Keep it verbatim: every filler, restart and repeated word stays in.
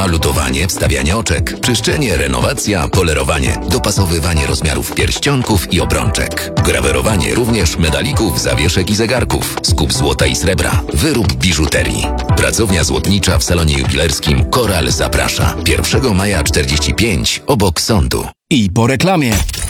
A lutowanie, wstawianie oczek, czyszczenie, renowacja, polerowanie, dopasowywanie rozmiarów pierścionków i obrączek. Grawerowanie również medalików, zawieszek i zegarków. Skup złota i srebra. Wyrób biżuterii. Pracownia złotnicza w salonie jubilerskim Koral zaprasza. pierwszego maja czterdzieści pięć obok sądu. I po reklamie.